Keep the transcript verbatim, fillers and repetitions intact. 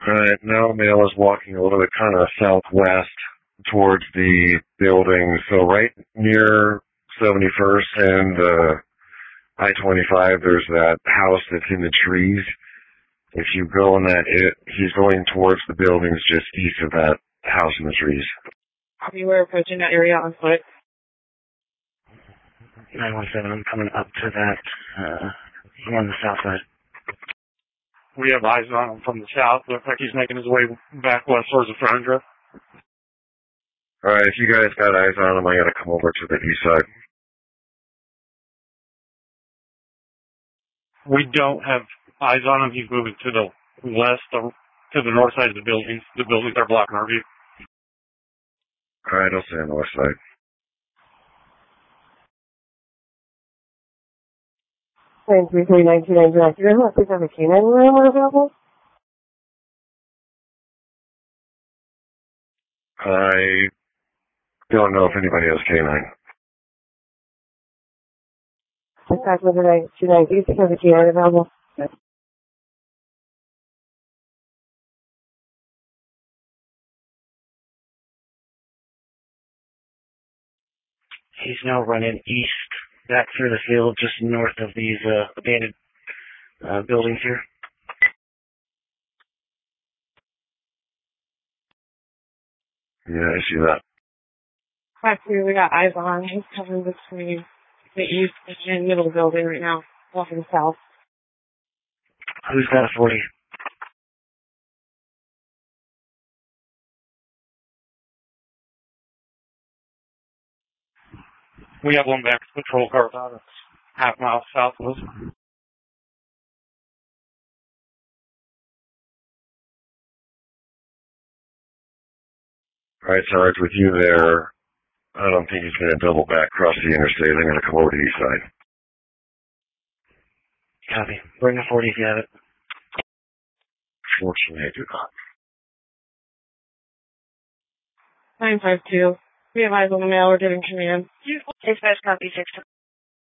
Alright, now male is walking a little bit kind of southwest towards the building, so right near seventy-first and uh, I twenty-five, there's that house that's in the trees. If you go in that, it, he's going towards the buildings just east of that house in the trees. You were approaching that area on foot? nine one seven, I'm coming up to that, uh, I'm on the south side. We have eyes on him from the south. Looks like he's making his way back west towards the Frondra. Alright, if you guys got eyes on him, I gotta come over to the east side. We don't have eyes on him. He's moving to the west, to the north side of the buildings. The buildings are blocking our view. Alright, I'll stay on the west side. nine three three nine two nine zero. Do you know if there's a canine room available? I don't know if anybody has K nine. Contact with the nine two nine. Do you think there's a canine available? He's now running east, back through the field, just north of these uh, abandoned uh, buildings here. Yeah, I see that. Five two, we got eyes on. He's coming between the east and middle building right now, walking south. Who's got a forty? We have one back patrol car about a half mile south of us. Alright, Sarge, with you there, I don't think he's gonna double back across the interstate. I'm gonna come over to the east side. Copy. Bring a forty if you have it. Fortunately, I do not. nine five two. We have eyes on the male. We're giving command. Dispatch copy six.